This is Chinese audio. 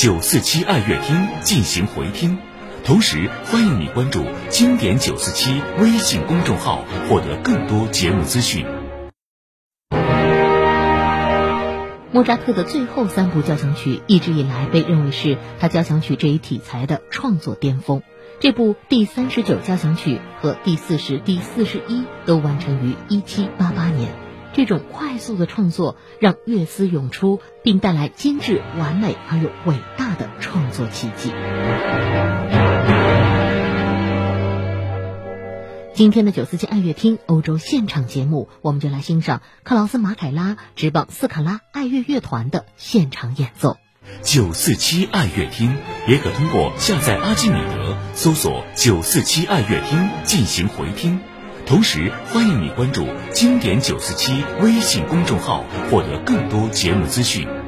947爱乐厅进行回听。同时，欢迎你关注经典947微信公众号，获得更多节目资讯。 莫扎特的最后3部交响曲一直以来被认为是他交响曲这一题材的创作巅峰。这部第39交响曲和第40、第41都完成于1788年。这种快速的创作让乐思涌出，并带来精致、完美而又伟大的创作奇迹。今天的947爱乐厅欧洲现场节目，我们就来欣赏克劳斯马凯拉执棒斯卡拉爱乐乐团的现场演奏。 947爱乐厅也可通过下载阿基米德搜索947爱乐厅进行回听。同时，欢迎你关注经典947微信公众号，获得更多节目资讯。